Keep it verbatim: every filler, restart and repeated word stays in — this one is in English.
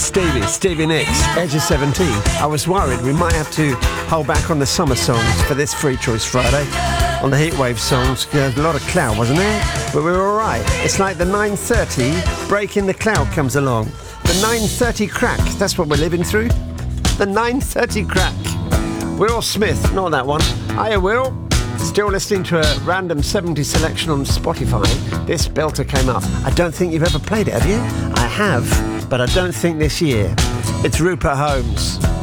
Stevie, Stevie Nicks, Edge of seventeen. I was worried we might have to hold back on the summer songs for this Free Choice Friday. On the Heatwave songs, there's a lot of cloud, wasn't there? But we were alright. It's like the nine thirty Breaking the Cloud comes along. The nine thirty crack, that's what we're living through. The nine thirty crack. Will Smith, not that one. Hiya, Will. Still listening to a random seventies selection on Spotify. This belter came up. I don't think you've ever played it, have you? I have, but I don't think this year. It's Rupert Holmes.